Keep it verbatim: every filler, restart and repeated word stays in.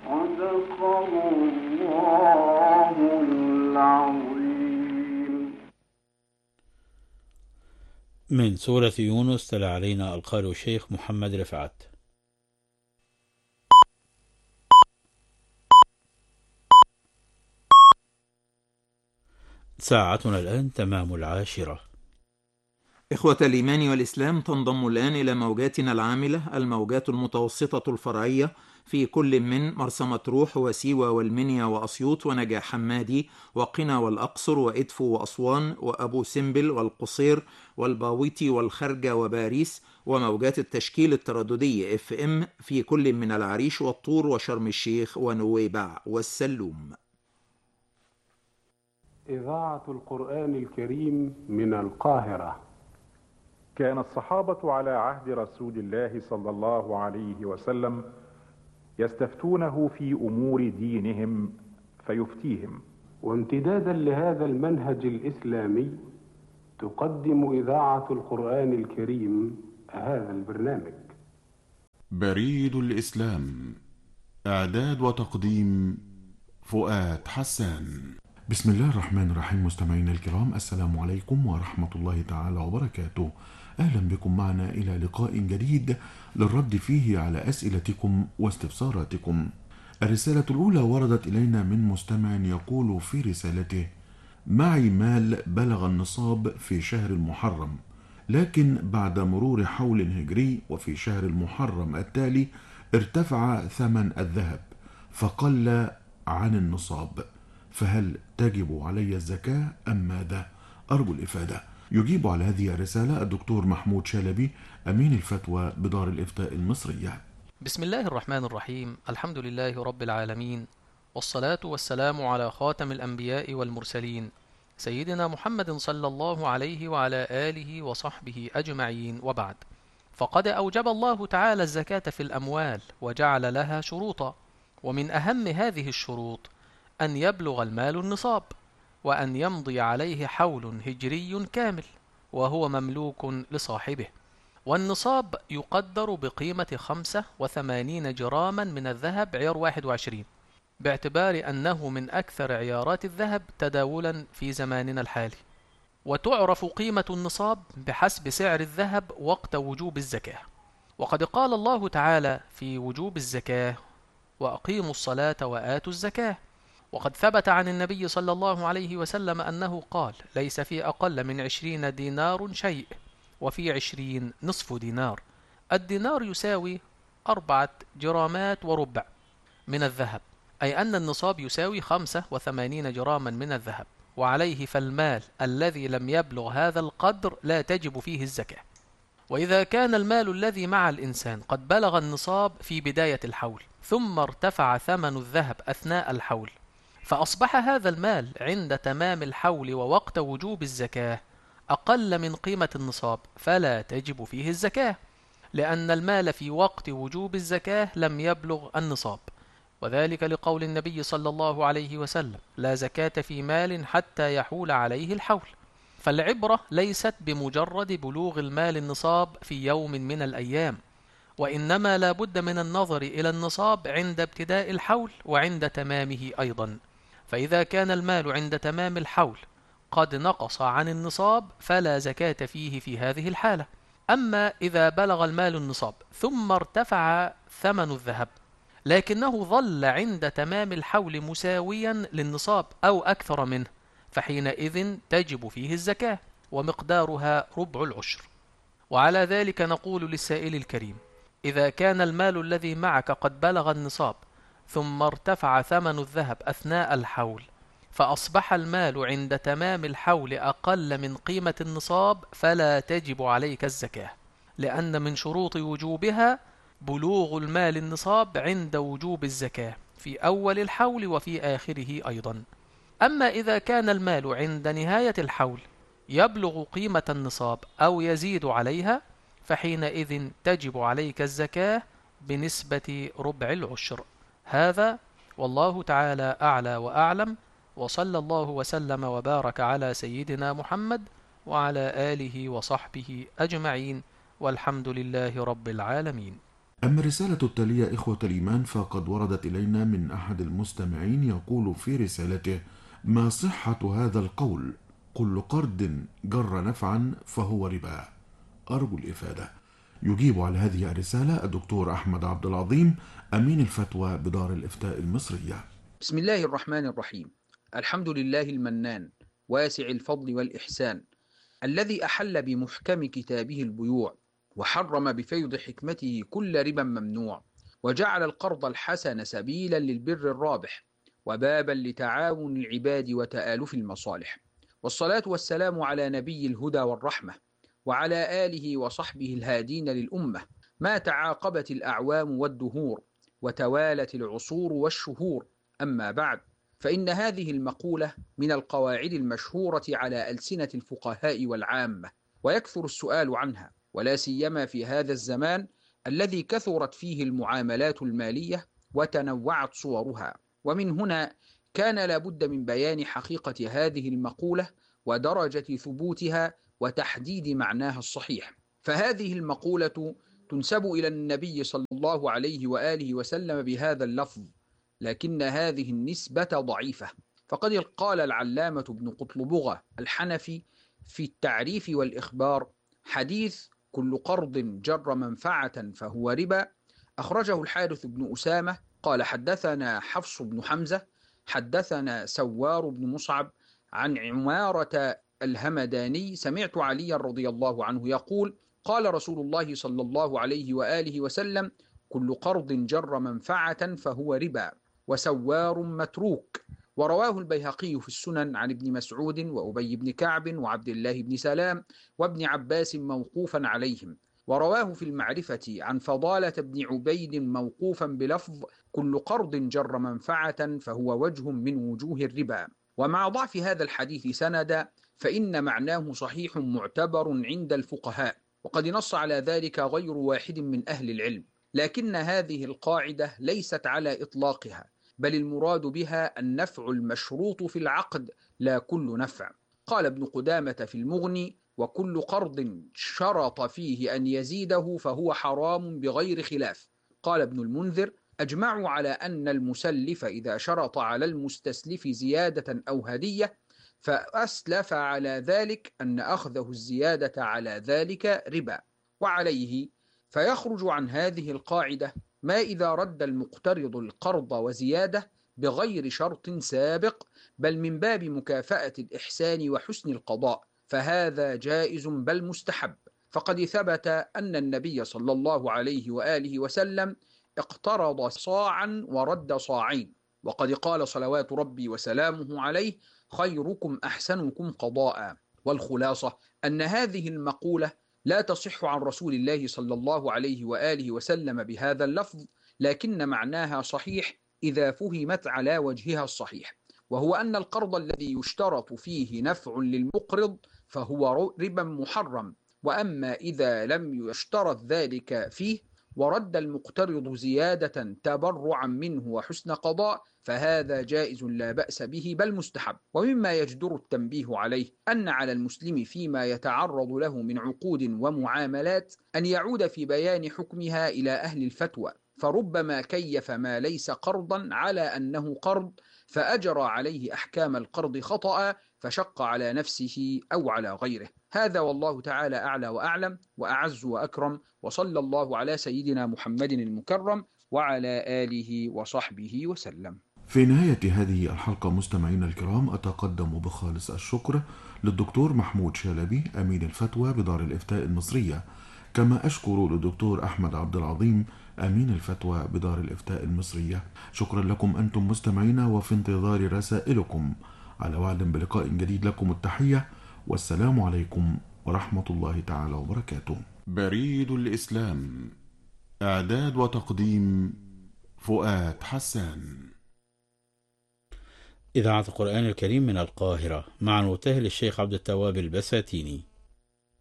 صدق الله العظيم. من سورة يونس تلا علينا القارئ الشيخ محمد رفعت. ساعتنا الآن تمام العاشرة. إخوة الإيمان والإسلام، تنضم الآن إلى موجاتنا العاملة الموجات المتوسطة الفرعية في كل من مرسى مطروح وسيوة والمنيا وأسيوط ونجع حمادي وقنا والأقصر وإدفو وأسوان وأبو سمبل والقصير والباويتي والخرجة وباريس، وموجات التشكيل الترددي اف ام في كل من العريش والطور وشرم الشيخ ونويبع والسلوم. إذاعة القرآن الكريم من القاهرة. كان الصحابة على عهد رسول الله صلى الله عليه وسلم يستفتونه في أمور دينهم فيفتيهم. وامتدادا لهذا المنهج الإسلامي تقدم إذاعة القرآن الكريم هذا البرنامج. بريد الإسلام، إعداد وتقديم فؤاد حسان. بسم الله الرحمن الرحيم. مستمعينا الكرام، السلام عليكم ورحمة الله تعالى وبركاته. أهلا بكم معنا إلى لقاء جديد للرد فيه على أسئلتكم واستفساراتكم. الرسالة الأولى وردت إلينا من مستمع يقول في رسالته: معي مال بلغ النصاب في شهر المحرم، لكن بعد مرور حول هجري وفي شهر المحرم التالي ارتفع ثمن الذهب فقل عن النصاب، فهل تجب علي الزكاة أم ماذا؟ أرجو الإفادة. يجيب على هذه الرسالة الدكتور محمود شلبي، أمين الفتوى بدار الإفتاء المصرية. بسم الله الرحمن الرحيم. الحمد لله رب العالمين، والصلاة والسلام على خاتم الأنبياء والمرسلين سيدنا محمد صلى الله عليه وعلى آله وصحبه أجمعين، وبعد. فقد أوجب الله تعالى الزكاة في الأموال وجعل لها شروطا، ومن أهم هذه الشروط أن يبلغ المال النصاب، وأن يمضي عليه حول هجري كامل وهو مملوك لصاحبه. والنصاب يقدر بقيمة خمسة وثمانين جراما من الذهب عيار واحد وعشرين، باعتبار أنه من أكثر عيارات الذهب تداولا في زماننا الحالي. وتعرف قيمة النصاب بحسب سعر الذهب وقت وجوب الزكاة. وقد قال الله تعالى في وجوب الزكاة: وأقيموا الصلاة وآتوا الزكاة. وقد ثبت عن النبي صلى الله عليه وسلم أنه قال: ليس في أقل من عشرين دينار شيء، وفي عشرين نصف دينار. الدينار يساوي أربعة جرامات وربع من الذهب، أي أن النصاب يساوي خمسة وثمانين جراما من الذهب، وعليه فالمال الذي لم يبلغ هذا القدر لا تجب فيه الزكاة. وإذا كان المال الذي مع الإنسان قد بلغ النصاب في بداية الحول، ثم ارتفع ثمن الذهب أثناء الحول، فأصبح هذا المال عند تمام الحول ووقت وجوب الزكاة أقل من قيمة النصاب، فلا تجب فيه الزكاة، لأن المال في وقت وجوب الزكاة لم يبلغ النصاب. وذلك لقول النبي صلى الله عليه وسلم: لا زكاة في مال حتى يحول عليه الحول. فالعبرة ليست بمجرد بلوغ المال النصاب في يوم من الأيام، وإنما لا بد من النظر إلى النصاب عند ابتداء الحول وعند تمامه أيضا. فإذا كان المال عند تمام الحول قد نقص عن النصاب فلا زكاة فيه في هذه الحالة. أما إذا بلغ المال النصاب ثم ارتفع ثمن الذهب لكنه ظل عند تمام الحول مساويا للنصاب أو أكثر منه، فحينئذ تجب فيه الزكاة، ومقدارها ربع العشر. وعلى ذلك نقول للسائل الكريم: إذا كان المال الذي معك قد بلغ النصاب ثم ارتفع ثمن الذهب أثناء الحول، فأصبح المال عند تمام الحول أقل من قيمة النصاب، فلا تجب عليك الزكاة، لأن من شروط وجوبها بلوغ المال النصاب عند وجوب الزكاة في أول الحول وفي آخره أيضا. أما إذا كان المال عند نهاية الحول يبلغ قيمة النصاب أو يزيد عليها، فحينئذ تجب عليك الزكاة بنسبة ربع العشر. هذا والله تعالى أعلى وأعلم، وصلى الله وسلم وبارك على سيدنا محمد وعلى آله وصحبه أجمعين، والحمد لله رب العالمين. أما الرسالة التالية إخوة الإيمان فقد وردت إلينا من أحد المستمعين يقول في رسالته: ما صحة هذا القول كل قرض جر نفعا فهو ربا؟ أرجو الإفادة. يجيب على هذه الرسالة الدكتور أحمد عبد العظيم أمين الفتوى بدار الإفتاء المصرية. بسم الله الرحمن الرحيم. الحمد لله المنان واسع الفضل والإحسان الذي أحل بمحكم كتابه البيوع وحرم بفيض حكمته كل ربا ممنوع، وجعل القرض الحسن سبيلا للبر الرابح وبابا لتعاون العباد وتآلف المصالح. والصلاة والسلام على نبي الهدى والرحمة وعلى آله وصحبه الهادين للأمة، ما تعاقبت الأعوام والدهور وتوالت العصور والشهور. أما بعد، فإن هذه المقولة من القواعد المشهورة على ألسنة الفقهاء والعامة، ويكثر السؤال عنها، ولا سيما في هذا الزمان الذي كثرت فيه المعاملات المالية وتنوعت صورها. ومن هنا كان لابد من بيان حقيقة هذه المقولة ودرجة ثبوتها وتحديد معناها الصحيح. فهذه المقولة تنسب إلى النبي صلى الله عليه وآله وسلم بهذا اللفظ، لكن هذه النسبة ضعيفة، فقد قال العلامة ابن قطلبغة الحنفي في التعريف والإخبار: حديث كل قرض جر منفعة فهو ربا أخرجه الحارث بن أسامة قال حدثنا حفص بن حمزة حدثنا سوار بن مصعب عن عمارة الهمداني سمعت علي رضي الله عنه يقول: قال رسول الله صلى الله عليه وآله وسلم: كل قرض جر منفعة فهو ربا وسوار متروك. ورواه البيهقي في السنن عن ابن مسعود وأبي بن كعب وعبد الله بن سلام وابن عباس موقوفا عليهم. ورواه في المعرفة عن فضالة بن عبيد موقوفا بلفظ: كل قرض جر منفعة فهو وجه من وجوه الربا. ومع ضعف هذا الحديث سندا، فإن معناه صحيح معتبر عند الفقهاء، وقد نص على ذلك غير واحد من أهل العلم. لكن هذه القاعدة ليست على إطلاقها، بل المراد بها النفع المشروط في العقد لا كل نفع. قال ابن قدامة في المغني: وكل قرض شرط فيه أن يزيده فهو حرام بغير خلاف. قال ابن المنذر: أجمعوا على أن المسلف إذا شرط على المستسلف زيادة أو هدية فأسلف على ذلك أن أخذه الزيادة على ذلك ربا. وعليه فيخرج عن هذه القاعدة ما إذا رد المقترض القرض وزيادة بغير شرط سابق، بل من باب مكافأة الإحسان وحسن القضاء، فهذا جائز بل مستحب. فقد ثبت أن النبي صلى الله عليه وآله وسلم اقترض صاعا ورد صاعين، وقد قال صلوات ربي وسلامه عليه: خيركم أحسنكم قضاء. والخلاصة أن هذه المقولة لا تصح عن رسول الله صلى الله عليه وآله وسلم بهذا اللفظ، لكن معناها صحيح إذا فهمت على وجهها الصحيح، وهو أن القرض الذي يشترط فيه نفع للمقرض فهو ربا محرم. وأما إذا لم يشترط ذلك فيه ورد المقترض زيادة تبرعا منه وحسن قضاء فهذا جائز لا بأس به بل مستحب. ومما يجدر التنبيه عليه أن على المسلم فيما يتعرض له من عقود ومعاملات أن يعود في بيان حكمها إلى أهل الفتوى، فربما كيف ما ليس قرضا على أنه قرض فأجرى عليه أحكام القرض خطأ فشق على نفسه أو على غيره. هذا والله تعالى أعلى وأعلم وأعز وأكرم، وصلى الله على سيدنا محمد المكرم وعلى آله وصحبه وسلم. في نهاية هذه الحلقة مستمعينا الكرام، أتقدم بخالص الشكر للدكتور محمود شلبي أمين الفتوى بدار الإفتاء المصرية، كما أشكر للدكتور أحمد عبد العظيم أمين الفتوى بدار الإفتاء المصرية. شكرا لكم أنتم مستمعينا، وفي انتظار رسائلكم. على وعد بلقاء جديد، لكم التحية والسلام عليكم ورحمة الله تعالى وبركاته. بريد الإسلام، إعداد وتقديم فؤاد حسان. إذاعة القرآن الكريم من القاهرة، مع المبتهل الشيخ عبد التواب البساتيني.